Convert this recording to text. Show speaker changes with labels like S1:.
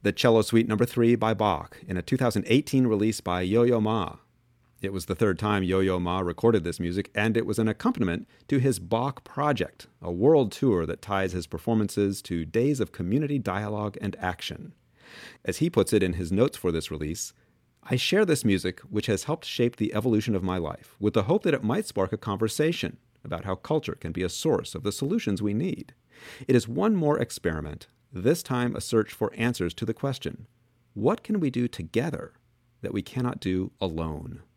S1: the Cello Suite No. 3 by Bach in a 2018 release by Yo-Yo Ma. It was the third time Yo-Yo Ma recorded this music, and it was an accompaniment to his Bach Project, a world tour that ties his performances to days of community dialogue and action. As he puts it in his notes for this release, I share this music, which has helped shape the evolution of my life, with the hope that it might spark a conversation about how culture can be a source of the solutions we need. It is one more experiment, this time a search for answers to the question, what can we do together that we cannot do alone?